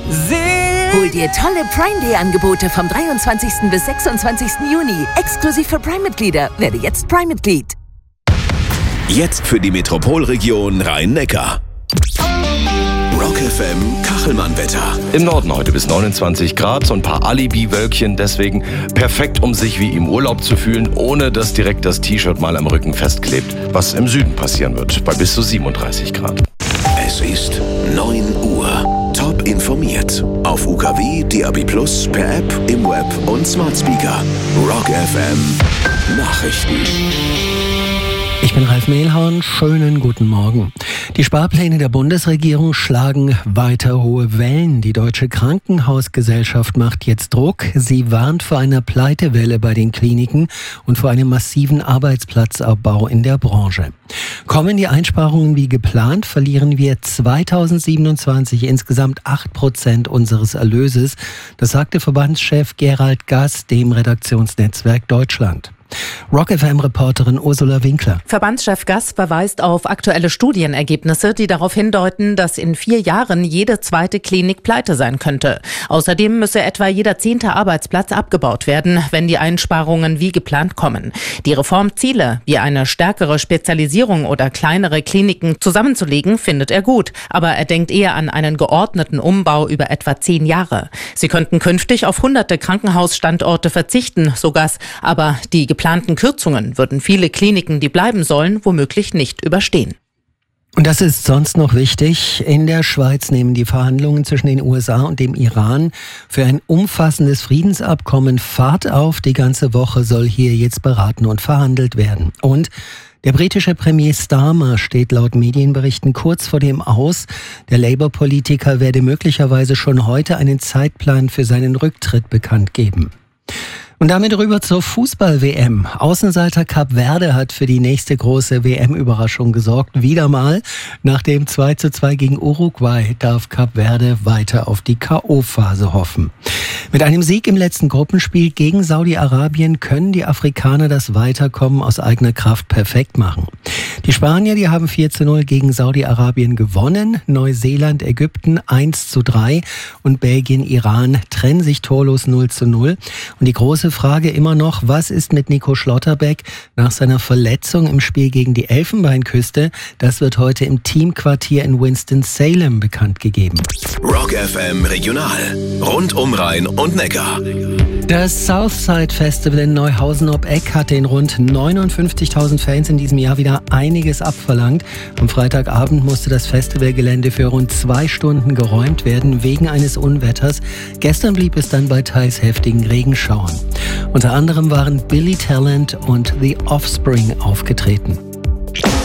Hol dir tolle Prime Day Angebote vom 23. bis 26. Juni. Exklusiv für Prime-Mitglieder. Werde jetzt Prime-Mitglied. Jetzt für die Metropolregion Rhein-Neckar. Rock FM Kachelmann-Wetter. Im Norden heute bis 29 Grad, so ein paar Alibi-Wölkchen, deswegen perfekt, um sich wie im Urlaub zu fühlen, ohne dass direkt das T-Shirt mal am Rücken festklebt. Was im Süden passieren wird, bei bis zu 37 Grad. Es ist 9 Uhr. Top informiert. Auf UKW, DAB+, per App, im Web und Smart Speaker. Rock FM Nachrichten. Ich bin Ralf Mehlhorn, schönen guten Morgen. Die Sparpläne der Bundesregierung schlagen weiter hohe Wellen. Die Deutsche Krankenhausgesellschaft macht jetzt Druck. Sie warnt vor einer Pleitewelle bei den Kliniken und vor einem massiven Arbeitsplatzabbau in der Branche. Kommen die Einsparungen wie geplant, verlieren wir 2027 insgesamt 8% unseres Erlöses. Das sagte Verbandschef Gerald Gass dem Redaktionsnetzwerk Deutschland. Rock FM-Reporterin Ursula Winkler. Verbandschef Gass verweist auf aktuelle Studienergebnisse, die darauf hindeuten, dass in 4 Jahren jede zweite Klinik pleite sein könnte. Außerdem müsse etwa jeder 10. Arbeitsplatz abgebaut werden, wenn die Einsparungen wie geplant kommen. Die Reformziele, wie eine stärkere Spezialisierung oder kleinere Kliniken zusammenzulegen, findet er gut. Aber er denkt eher an einen geordneten Umbau über etwa 10 Jahre. Sie könnten künftig auf hunderte Krankenhausstandorte verzichten, so Gass, aber die geplanten Kürzungen würden viele Kliniken, die bleiben sollen, womöglich nicht überstehen. Und das ist sonst noch wichtig. In der Schweiz nehmen die Verhandlungen zwischen den USA und dem Iran für ein umfassendes Friedensabkommen Fahrt auf. Die ganze Woche soll hier jetzt beraten und verhandelt werden. Und der britische Premier Starmer steht laut Medienberichten kurz vor dem Aus. Der Labour-Politiker werde möglicherweise schon heute einen Zeitplan für seinen Rücktritt bekannt geben. Und damit rüber zur Fußball-WM. Außenseiter Kap Verde hat für die nächste große WM-Überraschung gesorgt. Wieder mal. Nach dem 2:2 gegen Uruguay darf Kap Verde weiter auf die K.O.-Phase hoffen. Mit einem Sieg im letzten Gruppenspiel gegen Saudi-Arabien können die Afrikaner das Weiterkommen aus eigener Kraft perfekt machen. Die Spanier, die haben 4:0 gegen Saudi-Arabien gewonnen. Neuseeland, Ägypten 1:3 und Belgien, Iran trennen sich torlos 0:0. Und die große Frage immer noch, was ist mit Nico Schlotterbeck nach seiner Verletzung im Spiel gegen die Elfenbeinküste? Das wird heute im Teamquartier in Winston-Salem bekannt gegeben. Rock FM Regional. Rund um Rhein und Neckar. Das Southside Festival in Neuhausen ob Eck hat den rund 59.000 Fans in diesem Jahr wieder einiges abverlangt. Am Freitagabend musste das Festivalgelände für rund 2 Stunden geräumt werden, wegen eines Unwetters. Gestern blieb es dann bei teils heftigen Regenschauern. Unter anderem waren Billy Talent und The Offspring aufgetreten.